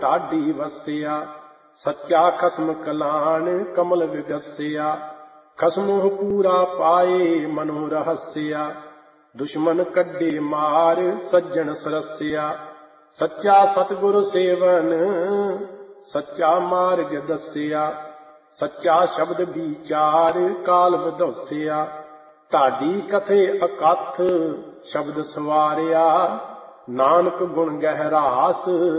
ਢਾਡੀ ਵਸਿਆ। ਸੱਚਾ ਖਸਮ ਕਲਾਣ ਕਮਲ ਵਿਗਸਿਆ। ਖਸਮੁ ਪੂਰਾ ਪਾਏ ਮਨੋ ਰਹਸਿਆ। ਦੁਸ਼ਮਨ ਕੱਢੇ ਮਾਰ ਸੱਜਣ ਸਰਸਿਆ। ਸੱਚਾ ਸਤਿਗੁਰ ਸੇਵਨ ਸੱਚਾ ਮਾਰਗ ਦੱਸਿਆ। ਸੱਚਾ ਸ਼ਬਦ ਵਿਚਾਰ ਕਾਲ ਵਧੌਸਿਆ। ਢਾਡੀ ਕਥੇ ਅਕਥ ਸ਼ਬਦ ਸਵਾਰਿਆ। ਨਾਨਕ ਗੁਣ ਗਹਿਰਾਸ